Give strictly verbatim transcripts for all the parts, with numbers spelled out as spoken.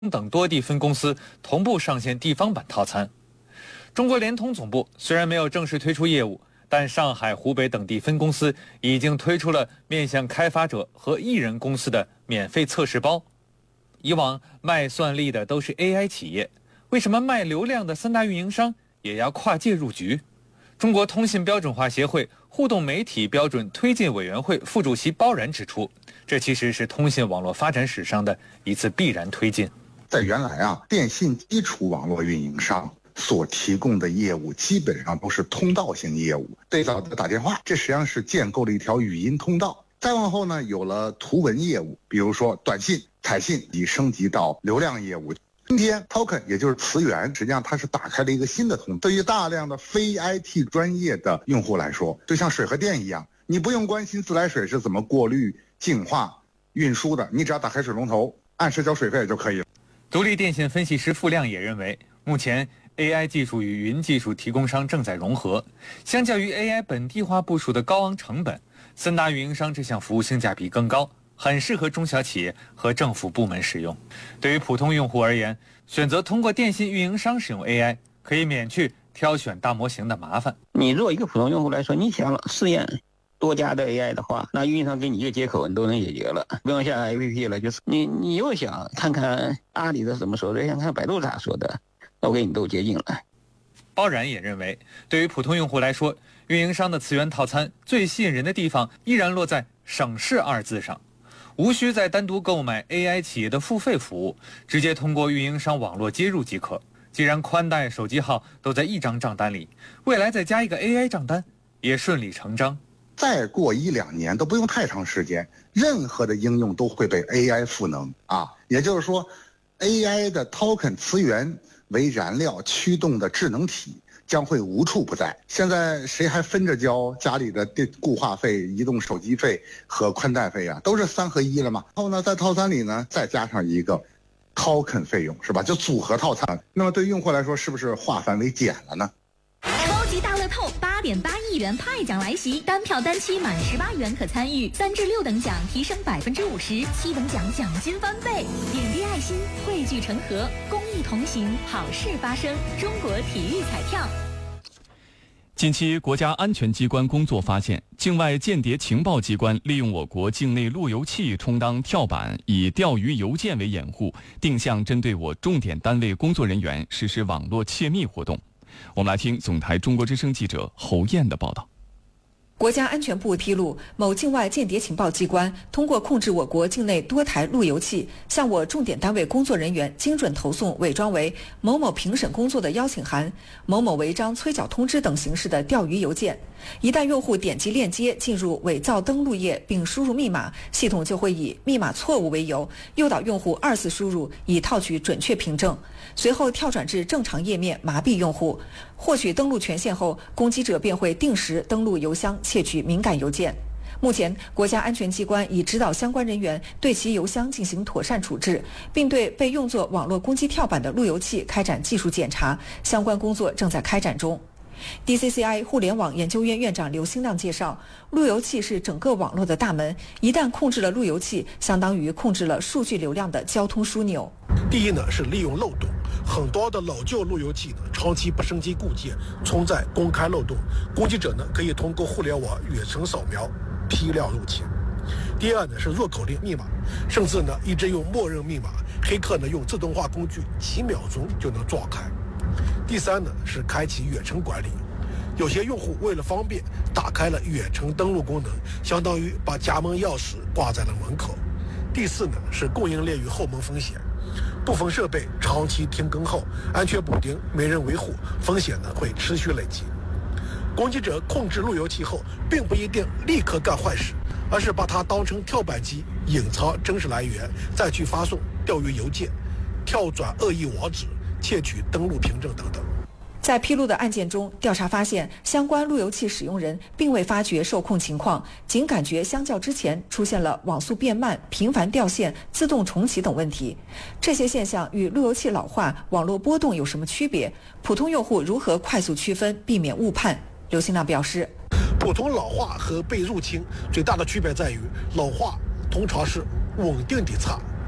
等多地分公司同步上线地方版套餐。中国联通总部虽然没有正式推出业务，但上海、湖北等地分公司已经推出了面向开发者和艺人公司的免费测试包。以往卖算力的都是 A I 企业，为什么卖流量的三大运营商也要跨界入局？中国通信标准化协会互动媒体标准推进委员会副主席包然指出，这其实是通信网络发展史上的一次必然推进。 在原来啊，电信基础网络运营商所提供的业务基本上都是通道型业务，最早的打电话，这实际上是建构了一条语音通道。再往后呢，有了图文业务，比如说短信、彩信，已升级到流量业务。今天 token 也就是词源，实际上它是打开了一个新的通道。对于大量的非 I T 专业的用户来说，就像水和电一样，你不用关心自来水是怎么过滤、净化、运输的，你只要打开水龙头，按时交水费就可以了。 独立电信分析师付亮也认为，目前 A I 技术与云技术提供商正在融合，相较于 A I 本地化部署的高昂成本，三大运营商这项服务性价比更高，很适合中小企业和政府部门使用。对于普通用户而言，选择通过电信运营商使用 A I， 可以免去挑选大模型的麻烦。 你如果一个普通用户来说，你想试验多家的 A I 的话，那运营商给你一个接口，你都能解决了，不用下 A P P 了。就是你，你又想看看阿里的怎么说的，想看百度咋说的，都给你都接近了。 包然也认为，对于普通用户来说，运营商的次元套餐最吸引人的地方依然落在省事二字上，无需再单独购买 A I 企业的付费服务，直接通过运营商网络接入即可。既然宽带、手机号都在一张账单里，未来再加一个 A I 账单也顺理成章。 再过一两年都不用太长时间，任何的应用都会被 A I 赋能啊！也就是说 ，A I 的 token 词源为燃料驱动的智能体将会无处不在。现在谁还分着交家里的电固话费、移动手机费和宽带费啊？都是三合一了嘛。然后呢，在套餐里呢再加上一个 token 费用，是吧？就组合套餐。那么对用户来说，是不是化繁为简了呢？ 超级大乐透八点八亿元派奖来袭，单票单期满十八元可参与，三至六等奖提升百分之五十，七等奖奖金翻倍。点滴爱心，汇聚成河，公益同行，好事发生。中国体育彩票。 近期，国家安全机关工作发现，境外间谍情报机关利用我国境内路由器充当跳板，以钓鱼邮件为掩护，定向针对我重点单位工作人员实施网络窃密活动。我们来听总台中国之声记者侯燕的报道。 国家安全部披露，某境外间谍情报机关通过控制我国境内多台路由器，向我重点单位工作人员精准投送伪装为某某评审工作的邀请函、某某违章催缴通知等形式的钓鱼邮件。一旦用户点击链接进入伪造登录页并输入密码，系统就会以密码错误为由，诱导用户二次输入，以套取准确凭证，随后跳转至正常页面麻痹用户。获取登录权限后，攻击者便会定时登录邮箱窃取敏感邮件。目前，国家安全机关已指导相关人员对其邮箱进行妥善处置，并对被用作网络攻击跳板的路由器开展技术检查，相关工作正在开展中。D C C I 互联网研究院院长刘新亮介绍，路由器是整个网络的大门，一旦控制了路由器，相当于控制了数据流量的交通枢纽。 第一呢，是利用漏洞，很多的老旧路由器呢长期不升级固件，存在公开漏洞，攻击者呢可以通过互联网远程扫描批量入侵。第二呢是入口令密码，甚至呢一直用默认密码，黑客呢用自动化工具几秒钟就能撞开。第三呢是开启远程管理，有些用户为了方便打开了远程登录功能，相当于把家门钥匙挂在了门口。第四呢是供应链与后门风险，部分设备长期停更后安全补丁没人维护，风险呢会持续累积。攻击者控制路由器后，并不一定立刻干坏事，而是把它当成跳板机，隐藏真实来源，再去发送钓鱼邮件，跳转恶意网址，窃取登录凭证等等。 在披露的案件中，调查发现，相关路由器使用人并未发觉受控情况，仅感觉相较之前出现了网速变慢、频繁掉线、自动重启等问题。这些现象与路由器老化、网络波动有什么区别？普通用户如何快速区分，避免误判？刘新亮表示， 普通老化和被入侵最大的区别在于，老化通常是稳定的差，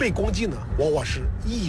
被攻击呢，往往是意